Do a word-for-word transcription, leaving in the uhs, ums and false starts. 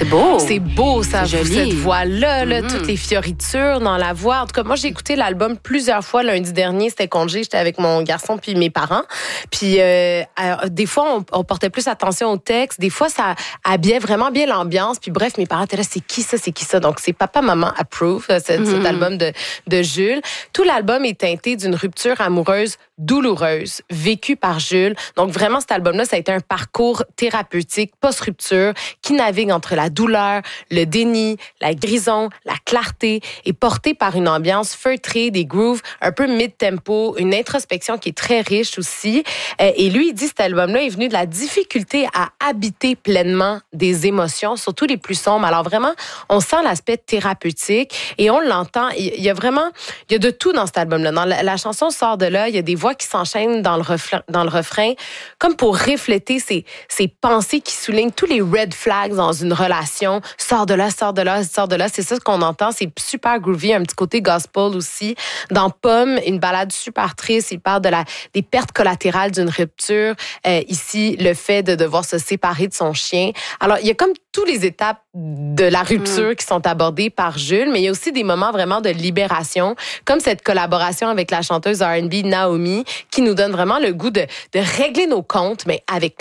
C'est beau. C'est beau, ça. C'est joli. Cette voix-là, là, Mm-hmm. toutes les fioritures dans la voix. En tout cas, moi, j'ai écouté l'album plusieurs fois. Lundi dernier, c'était congé. J'étais avec mon garçon puis mes parents. Puis, euh, alors, des fois, on, on portait plus attention au texte. Des fois, ça habillait vraiment bien l'ambiance. Puis bref, mes parents étaient là, c'est qui ça, c'est qui ça? Donc, c'est Papa, Maman Approve, cet, mm-hmm. cet album de, de Jules. Tout l'album est teinté d'une rupture amoureuse douloureuse, vécue par Jules. Donc, vraiment, cet album-là, ça a été un parcours thérapeutique, post-rupture, qui navigue entre la douleur, le déni, la guérison, la clarté, et porté par une ambiance feutrée, des grooves un peu mid-tempo, une introspection qui est très riche aussi. Et lui, il dit, cet album-là est venu de la difficulté à habiter pleinement des émotions, surtout les plus sombres. Alors, vraiment, on sent l'aspect thérapeutique et on l'entend. Il y a vraiment, il y a de tout dans cet album-là. Dans la, la chanson Sors de là, il y a des voix qui s'enchaînent dans le refrain, dans le refrain comme pour refléter ces, ces pensées qui soulignent tous les red flags dans une relation. Sors de là, sors de là, sors de là. C'est ça qu'on entend. C'est super groovy, un petit côté gospel aussi. Dans Pomme, une balade super triste, il parle de la, des pertes collatérales d'une rupture. Euh, ici, le fait de devoir se séparer de son chien. Alors, il y a comme toutes les étapes de la rupture mmh. qui sont abordées par Jules, mais il y a aussi des moments vraiment de libération, comme cette collaboration avec la chanteuse R and B Naomi, qui nous donne vraiment le goût de, de régler nos comptes, mais avec